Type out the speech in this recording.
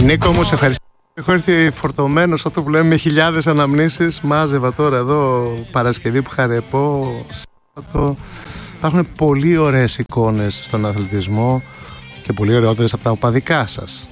Νίκο μου, σε ευχαριστώ. Έχω έρθει φορτωμένος, αυτό που λέμε, με χιλιάδες αναμνήσεις. Μάζευα τώρα εδώ Παρασκευή που χαρεπώ, Σάββατο. Υπάρχουν πολύ ωραίες εικόνες στον αθλητισμό και πολύ ωραιότερες από τα οπαδικά σας.